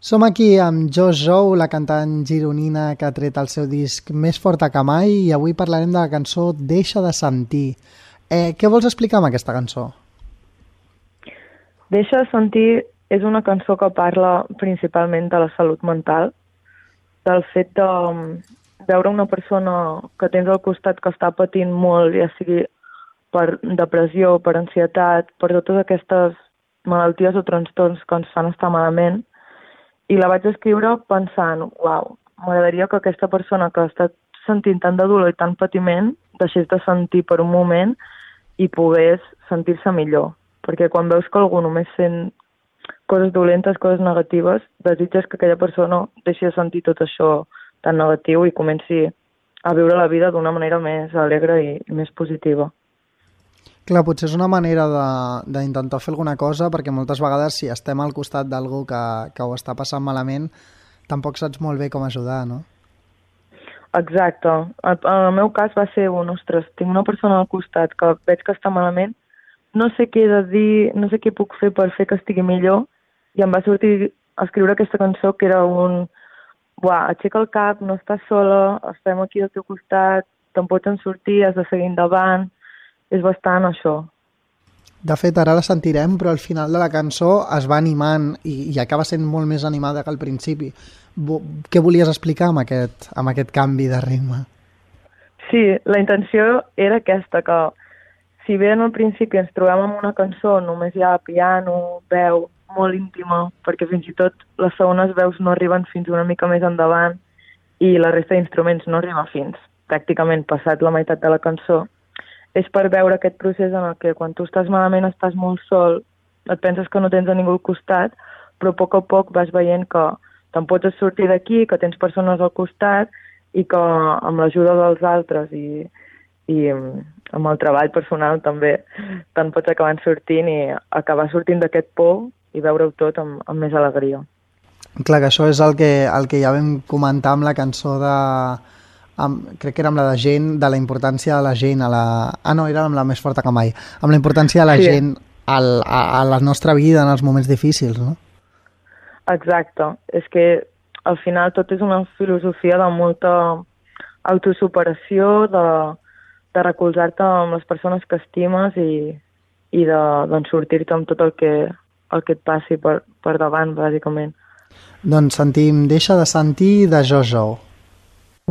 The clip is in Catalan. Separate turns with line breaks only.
Som aquí amb Jo Jou, la cantant gironina que ha tret el seu disc Més forta que mai, i avui parlarem de la cançó Deixa de sentir. Què vols explicar amb aquesta cançó?
Deixa de sentir és una cançó que parla principalment de la salut mental, del fet de veure una persona que tens al costat que està patint molt, ja sigui per depressió, per ansietat, per totes aquestes malalties o trastorns que ens fan estar malament. I la vaig escriure pensant, uau, m'agradaria que aquesta persona que està sentint tant de dolor i tant patiment deixés de sentir per un moment i pogués sentir-se millor. Perquè quan veus que algú només sent coses dolentes, coses negatives, desitges que aquella persona deixi de sentir tot això tan negatiu i comenci a viure la vida d'una manera més alegre i més positiva.
Clar, potser és una manera d'intentar fer alguna cosa, perquè moltes vegades si estem al costat d'algú que ho està passant malament, tampoc saps molt bé com ajudar, no?
Exacte. En el meu cas va ser ostres, tinc una persona al costat que veig que està malament, no sé què he de dir, no sé què puc fer per fer que estigui millor, i em va sortir a escriure aquesta cançó que era aixeca el cap, no estàs sola, estem aquí al teu costat, te'n pots en sortir, has de seguir endavant. És bastant això.
De fet, ara la sentirem, però al final de la cançó es va animant i acaba sent molt més animada que al principi. Què volies explicar amb aquest canvi de ritme?
Sí, la intenció era aquesta, que si bé en el principi ens trobem amb una cançó només hi ha piano, veu, molt íntima, perquè fins i tot les segones veus no arriben fins una mica més endavant i la resta d'instruments no arriba fins pràcticament passat la meitat de la cançó, és per veure aquest procés en el que quan tu estàs malament estàs molt sol, et penses que no tens a ningú al costat, però a poc vas veient que te'n pots sortir d'aquí, que tens persones al costat i que amb l'ajuda dels altres i amb el treball personal també te'n pots acabar sortint i acabar sortint d'aquest pou i veure-ho tot amb més alegria.
Clar, que això és el que ja vam comentar amb la cançó crec que era amb la de gent, de la importància de la gent era amb la Més forta que mai, amb la importància de la gent a la nostra vida en els moments difícils, no?
Exacte, és que al final tot és una filosofia de molta autosuperació, de recolzar-te amb les persones que estimes i de sortir-te amb tot el que et passi per davant, bàsicament.
Doncs sentim Deixa de sentir de Jo Jou.